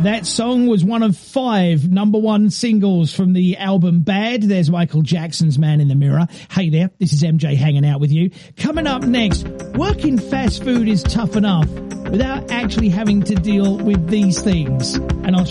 That song was one of 5 number 1 singles from the album Bad. There's Michael Jackson's Man in the Mirror. Hey there, this is MJ hanging out with you. Coming up next, working fast food is tough enough without actually having to deal with these things. And I'll